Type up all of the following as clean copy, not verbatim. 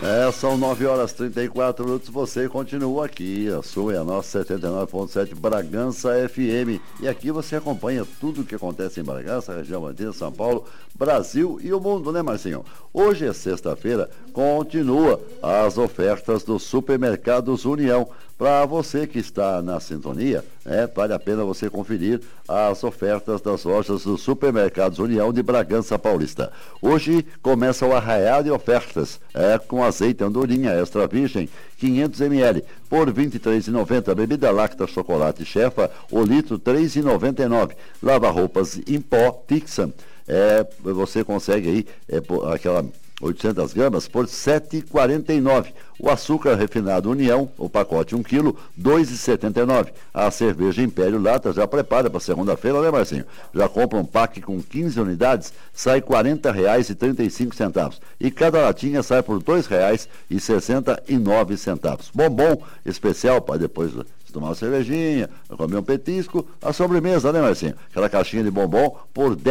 São 9h34, você continua aqui, a sua e a nossa 79.7 Bragança FM. E aqui você acompanha tudo o que acontece em Bragança, região Mantina, São Paulo, Brasil e o mundo, né, Marcinho? Hoje é sexta-feira, continua as ofertas dos supermercados União. Para você que está na sintonia, vale a pena você conferir as ofertas das lojas dos supermercados União de Bragança Paulista. Hoje começa o arraial de ofertas, com azeite andorinha extra virgem, 500 ml, por R$ 23,90. Bebida láctea chocolate chefa, o litro R$ 3,99. Lava-roupas em pó Tixan, você consegue aí aquela 800 gramas por R$ 7,49. O açúcar refinado União, o pacote 1 kg, R$ 2,79. A cerveja Império Lata já prepara para segunda-feira, né, Marcinho? Já compra um pack com 15 unidades, sai R$ 40,35. E cada latinha sai por R$ 2,69. Bombom especial para depois tomar uma cervejinha, comer um petisco, a sobremesa, né, Marcinho? Aquela caixinha de bombom por R$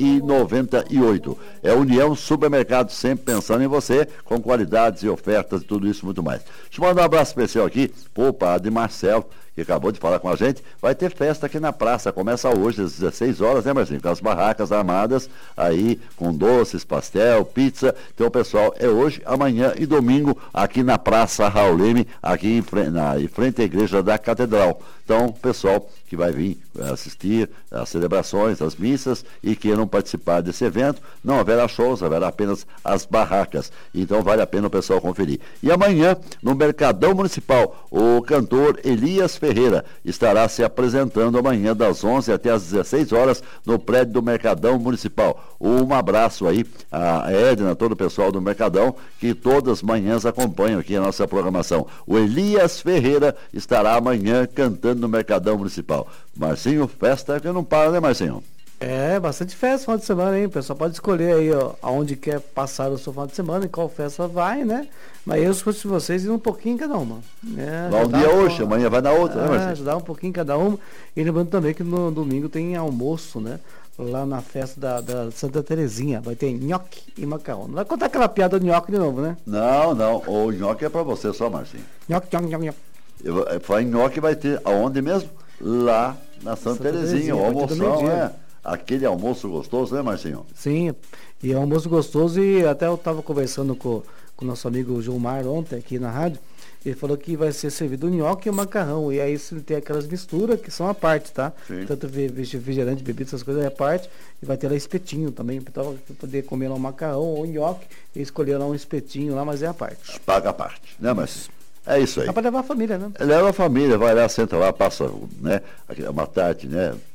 10,98. É União Supermercado, sempre pensando em você, com qualidades e ofertas e tudo isso muito mais. Deixa eu mandar um abraço especial aqui pro padre Marcelo, que acabou de falar com a gente. Vai ter festa aqui na praça, começa hoje às 16 horas, né, Marcinho? Com as barracas armadas aí, com doces, pastel, pizza. Então, pessoal, é hoje, amanhã e domingo aqui na Praça Raul Leme, aqui em frente à Igreja da Catedral. Então, pessoal que vai vir assistir às celebrações, às missas e queiram participar desse evento, não haverá shows, haverá apenas as barracas. Então, vale a pena o pessoal conferir. E amanhã, no Mercadão Municipal, o cantor Elias Ferreira estará se apresentando amanhã das 11 até as 16 horas no prédio do Mercadão Municipal. Um abraço aí a Edna, todo o pessoal do Mercadão, que todas as manhãs acompanham aqui a nossa programação. O Elias Ferreira estará amanhã cantando no Mercadão Municipal. Marcinho, festa que não para, né, Marcinho? Bastante festa no final de semana, hein? O pessoal pode escolher aí, aonde quer passar o seu final de semana, em qual festa vai, né? Mas eu, se fosse vocês, ir um pouquinho em cada uma. Vai um dia hoje, amanhã vai na outra, né, Marcinho? Ajudar um pouquinho em cada uma. E lembrando também que no domingo tem almoço, né? Lá na festa da Santa Terezinha. Vai ter nhoque e macarrão. Não vai contar aquela piada do nhoque de novo, né? Não. O nhoque é pra você só, Marcinho. Nhoque. Falar em nhoque vai ter aonde mesmo? Lá na Santa Terezinha. O almoção, aquele almoço gostoso, né, Marcinho? Sim, e é um almoço gostoso. E até eu estava conversando com o nosso amigo Gilmar ontem aqui na rádio. Ele falou que vai ser servido o nhoque e o macarrão. E aí tem aquelas misturas que são a parte, tá? Sim. Tanto refrigerante, bebida, essas coisas é a parte. E vai ter lá espetinho também. Então, poder comer lá o macarrão ou o nhoque e escolher lá um espetinho lá, mas é a parte. Paga a parte, né, Marcinho? É isso aí. Dá para levar a família, né? Leva a família, vai lá, senta lá, passa, né? Uma tarde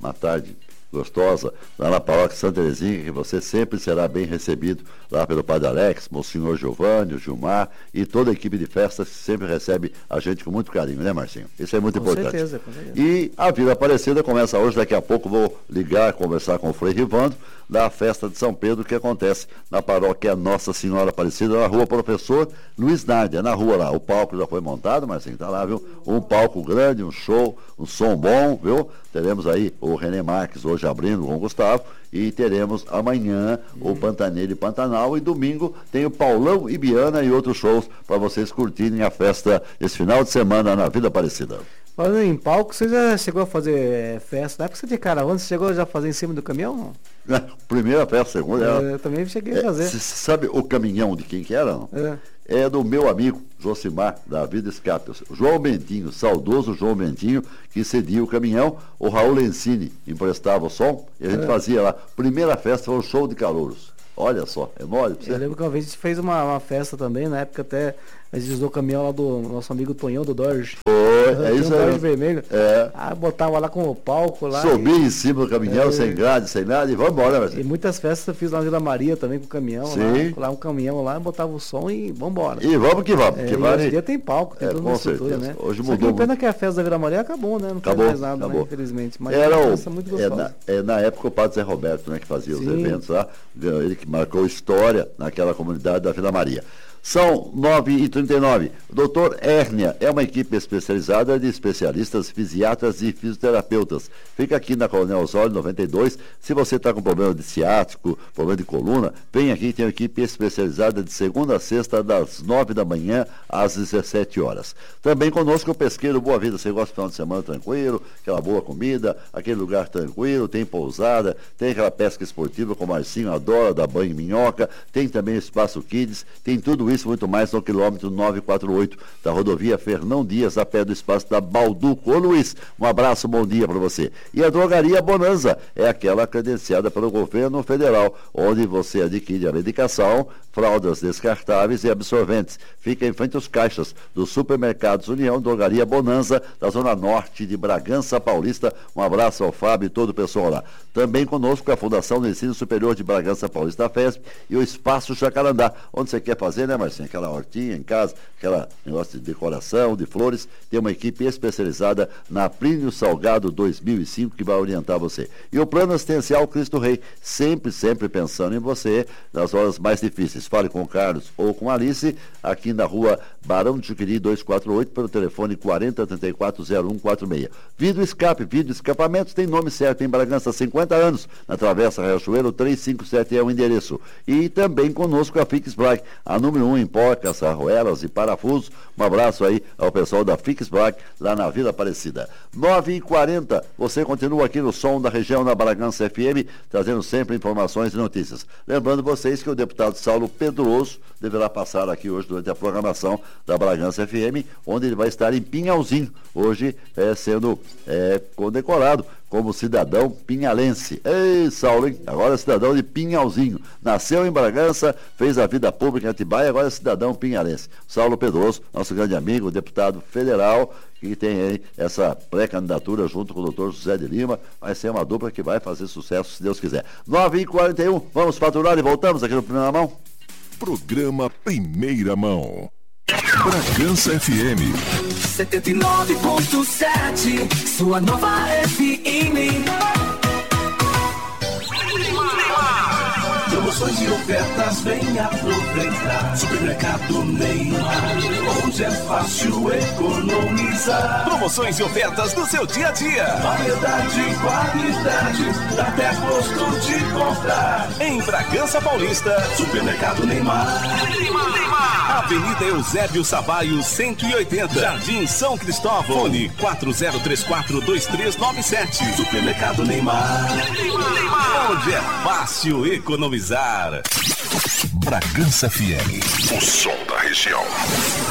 gostosa, lá na paróquia Santa Terezinha, que você sempre será bem recebido lá pelo Padre Alex, Monsenhor Giovanni, o Gilmar e toda a equipe de festas que sempre recebe a gente com muito carinho, né, Marcinho? Isso é muito importante. Com certeza. E a Vila Aparecida começa hoje, daqui a pouco vou ligar, conversar com o Frei Rivando, da festa de São Pedro, que acontece na paróquia Nossa Senhora Aparecida, na rua Professor Luiz Nádia, na rua lá. O palco já foi montado, Marcinho, tá lá, viu? Um palco grande, um show, um som bom, viu? Teremos aí o René Marques hoje abrindo com o Gustavo e teremos amanhã o Pantaneiro e Pantanal e domingo tem o Paulão e Biana e outros shows para vocês curtirem a festa esse final de semana na Vila Aparecida. Falando em palco, você já chegou a fazer festa? Na época você de caravana, você chegou já a fazer em cima do caminhão? Primeira festa, segunda. Eu também cheguei a fazer. Você sabe o caminhão de quem que era, não? É do meu amigo Josimar, da Vida Escape. João Bentinho, saudoso João Bentinho, que cedia o caminhão. O Raul Lencini emprestava o som e a gente fazia lá. Primeira festa foi um show de calouros. Olha só, é mole pra você. Eu lembro que uma vez a gente fez uma festa também, na época até a gente usou o caminhão lá do nosso amigo Tonhão do Dorje. É isso aí. Dorje vermelho. Aí botava lá com o palco lá. Subia em cima do caminhão, sem grade, sem nada, e vamos embora, Marcinho. E muitas festas eu fiz lá na Vila Maria também com o caminhão. Sim. Lá um caminhão lá, botava o som e vamos embora. E vamos que vamos. Hoje em dia tem palco, tem toda uma estrutura, né? Hoje mudou. Só que pena que a festa da Vila Maria acabou, né? Não faz mais nada, né? Infelizmente. Mas era uma festa muito gostosa. Na época o Padre Zé Roberto, né, que fazia os eventos lá, ele que marcou história naquela comunidade da Vila Maria. São 9h39. Doutor Hérnia é uma equipe especializada de especialistas, fisiatras e fisioterapeutas. Fica aqui na Coronel Osório 92. Se você está com problema de ciático, problema de coluna, vem aqui, tem uma equipe especializada de segunda a sexta, das 9 da manhã às 17 horas. Também conosco o Pesqueiro Boa Vida. Você gosta de final de semana tranquilo, aquela boa comida, aquele lugar tranquilo, tem pousada, tem aquela pesca esportiva com o Marcinho adora, dar banho em minhoca, tem também o Espaço Kids, tem tudo isso muito mais no quilômetro 948 da rodovia Fernão Dias, a pé do espaço da Balduco. Ô Luiz, um abraço, bom dia para você. E a Drogaria Bonanza é aquela credenciada pelo governo federal, onde você adquire a medicação, fraldas descartáveis e absorventes. Fica em frente aos caixas dos Supermercados União, Drogaria Bonanza, da Zona Norte de Bragança Paulista. Um abraço ao Fábio e todo o pessoal lá. Também conosco a Fundação do Ensino Superior de Bragança Paulista FESP e o Espaço Jacarandá, onde você quer fazer, né, Marcinho? Aquela hortinha em casa, aquela negócio de decoração, de flores. Tem uma equipe especializada na Plínio Salgado 2005 que vai orientar você. E o Plano Assistencial Cristo Rei, sempre pensando em você nas horas mais difíceis. Fale com o Carlos ou com a Alice, aqui na rua Barão de Juqueri 248, pelo telefone 4034-0146. Vidro Escape, Vidro Escapamentos, tem nome certo em Bragança, 50 anos, na Travessa Riachuelo 357 é o endereço. E também conosco a Fix Black, a número 1 em porcas, arruelas e parafusos. Um abraço aí ao pessoal da Fix Black, lá na Vila Aparecida. 9h40, você continua aqui no Som da Região, na Bragança FM, trazendo sempre informações e notícias. Lembrando vocês que o deputado Saulo Pedroso deverá passar aqui hoje durante a programação da Bragança FM, onde ele vai estar em Pinhalzinho, hoje sendo condecorado como cidadão pinhalense. Ei, Saulo, hein? Agora é cidadão de Pinhalzinho. Nasceu em Bragança, fez a vida pública em Atibaia, agora é cidadão pinhalense. Saulo Pedroso, nosso grande amigo, deputado federal, que tem aí essa pré-candidatura junto com o doutor José de Lima. Vai ser uma dupla que vai fazer sucesso, se Deus quiser. 9h41, vamos faturar e voltamos aqui no Primeira Mão. Programa Primeira Mão. Bragança FM 79.7, sua nova FM. Promoções e ofertas, vem aproveitar. Supermercado Neymar, onde é fácil economizar. Promoções e ofertas do seu dia a dia. Variedade e qualidade, dá até gosto de comprar. Em Bragança Paulista, Supermercado Neymar. Avenida Eusébio Sabaio 180, Jardim São Cristóvão. Fone 4034-2397. Supermercado Neymar. Onde é fácil economizar. Bragança FM, o som da região.